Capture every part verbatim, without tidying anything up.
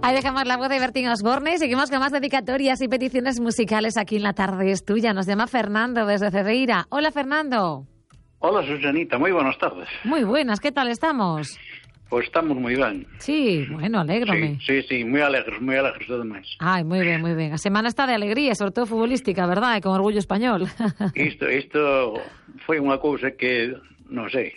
Ahí dejamos la voz de Bertín Osborne. Seguimos con más dedicatorias y peticiones musicales aquí en La Tarde es Tuya. Nos llama Fernando desde Cedeira. Hola, Fernando. Hola, Susanita. Muy buenas tardes. Muy buenas. ¿Qué tal estamos? Pues estamos moi ben. Sí, bueno, alégrome. Sí, sí, sí, moi alegres, moi alegres ademais. Ai, moi ben, moi ben. A semana está de alegría, sobre todo futbolística, verdade? Con orgullo español. Isto, isto foi unha cousa que, non sei,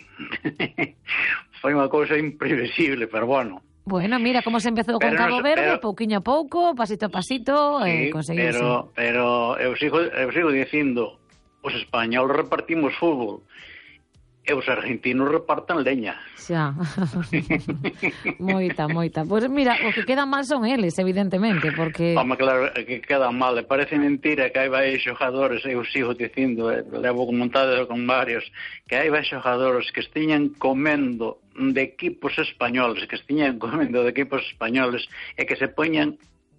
foi unha cousa imprevisible, pero bueno. Bueno, mira como se empezou con pero Cabo no, Verde, pero, pouquiño a pouco, pasito a pasito, sí, eh, conseguiuse. Pero, pero eu sigo, eu sigo dicindo, os españoles repartimos fútbol, e os argentinos repartan leña. Xa. moita, moita. Pois pues mira, os que quedan mal son eles, evidentemente, porque... Home, claro, que quedan mal. E parece mentira que hai varios xogadores, eu sigo dicindo, eh, levo montado con varios, que hai varios xogadores que estiñan comendo de equipos españoles, que estiñan comendo de equipos españoles, e que se poñan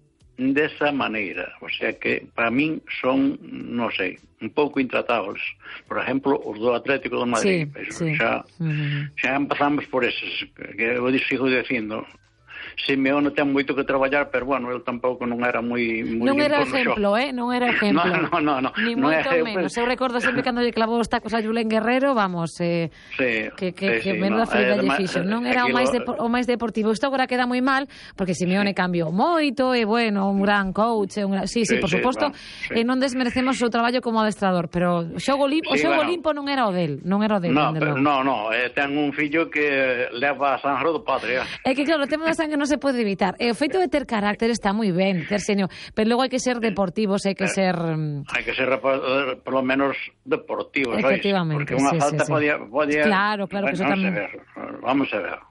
desa maneira. O sea que, para min, son, non sei, un pouco intratables. Por exemplo, os do Atlético de Madrid. Sí, sí. Xa, uh-huh. xa empezamos por eses, que eu sigo dicindo. Simeone ten moito que traballar, pero bueno, el tampouco non era moi... moi non era exemplo, eh? Non era exemplo. No, no, no, no. Ni no moito é, menos. Eu recordo sempre cando lle clavou os tacos a Julen Guerrero, vamos, eh, sí, que, que, sí, que sí, menuda no, ferida eh, lle fixo. Non era o aquilo, máis, depo, o máis deportivo. Isto agora queda moi mal, porque Simeone sí. cambiou moito, e bueno, un gran coach, un gran... Sí, sí, sí, por sí, suposto, bueno, sí. e non desmerecemos o seu traballo como adestrador, pero o xogo limpo, sí, o xogo bueno. limpo non era o del, non era o del, no, pero, no, no, eh, ten un fillo que leva a sangre do padre. É que claro, o tema da sangre non se pode evitar. E o feito de ter carácter está moi ben, ter seño, pero logo hai que ser deportivos, hai que ser... Hai que ser, por lo menos, deportivos, efectivamente, porque unha sí, falta sí, sí. podía, podía... Claro, claro, que eso tamén... Vamos a ver.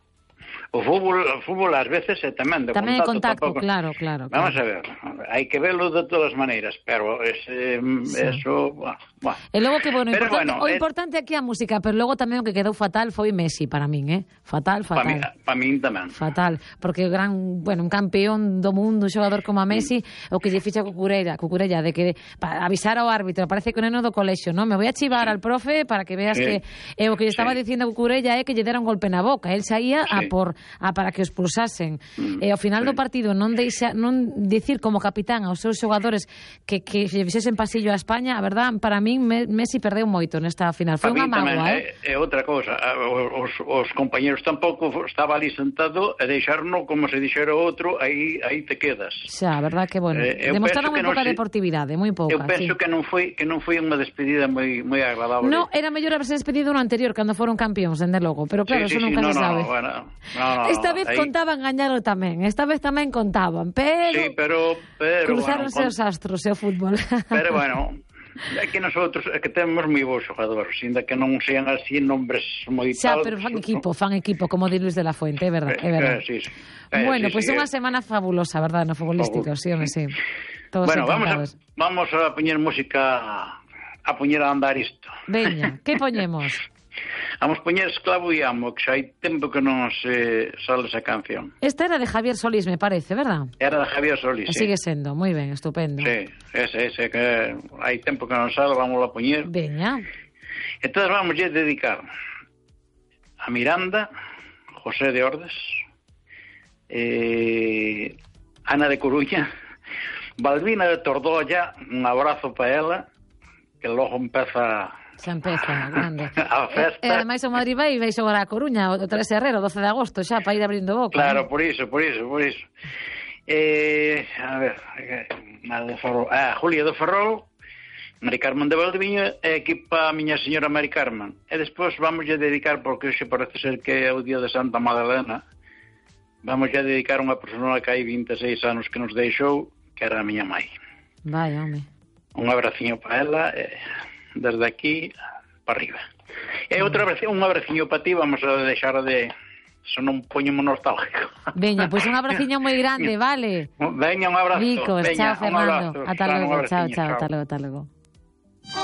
O fútbol, o fútbol ás veces é tamén de tamén contacto. Tamén de contacto, claro, claro. Vamos claro. a ver, hai que verlo de todas maneiras, pero ese, sí. eso... Bueno, bueno. E logo que, bueno, pero importante, bueno, o importante aquí a música, pero logo tamén o que quedou fatal foi Messi para min, eh? Fatal, fatal. Para min, pa min tamén. Fatal, porque o gran, bueno, un campeón do mundo, un xogador como a Messi, mm. o que lle ficha Cucurella, Cucurella, de que para avisar ao árbitro, parece que o neno do colexio, non? Me voy a chivar sí. al profe para que veas sí. que eh, o que lle estaba sí. dicindo Cucurella é que lle dera un golpe na boca, el saía sí. a por a para que os expulsasen. Mm, e ao final sí. do partido non deixa non dicir como capitán aos seus xogadores que que lle fixesen pasillo a España, a verdad, para min Messi perdeu moito nesta final. Foi unha mágoa, eh? É, é outra cousa. Os, os compañeros tampouco estaba ali sentado e deixarno como se dixera outro, aí aí te quedas. Xa, a verdad que bueno, eh, demostraron moi pouca deportividade, moi pouca. Eu penso sí. que non foi que non foi unha despedida moi moi agradable. No, era mellor haberse despedido no anterior cando foron campións, dende logo, pero claro, sí, sí, eso nunca sí, se no, sabe. No, bueno, no, no, Esta no, vez ahí... contaban gañalo tamén, esta vez tamén contaban, pero sí, pero, pero cruzáronse bueno, os astros e o fútbol. Pero bueno, é que nosotros é que temos moi bons xogadores, ainda que non sean así nombres moi tal. Xa, pero fan equipo, fan equipo, como di Luis de la Fuente, é verdade, é verdade. Eh, sí, sí. Eh, bueno, sí, pois pues sí, unha eh. semana fabulosa, verdade, no futbolístico, sí, home, sí. Todos bueno, vamos a, vamos a poñer música, a poñer a andar isto. Veña, que poñemos? Vamos poñer Esclavo e Amo, que xa hai tempo que non se sale esa canción. Esta era de Javier Solís, me parece, verdad? Era de Javier Solís, sí. Sigue sendo, moi ben, estupendo. Sí, ese, ese, que hai tempo que non sale, vamos a poñer. Veña. Entón vamos a dedicar a Miranda, José de Ordes, eh, Ana de Coruña, Balbina de Tordolla, un abrazo para ela, que logo empeza... Xa empeza, grande. A festa. E, e ademais o Madrid vai, vai xogar a Coruña o tres de Herrero, doce de agosto, xa, para ir abrindo boca. Claro, ¿no? por iso, por iso, por iso. Eh, a ver, a, de Ferrol, ah, Julia de Ferrol, Mari Carmen de Valdeviño e equipa a miña señora Mari Carmen. E despois vamos a dedicar, porque xe parece ser que é o día de Santa Magdalena, vamos a dedicar unha persona que hai vinte e seis anos que nos deixou, que era a miña mãe. Vai, home. Un abraciño para ela, eh, desde aquí para arriba. E outra vez, un abraciño para ti, vamos a deixar de... Se non poñemos nostálgico. Veña, pois pues un abraciño moi grande, vale? Veña, un abrazo. Vicos, Veña, chao, Fernando. Un abrazo. Ata logo, chao, chao, ata logo, ata logo.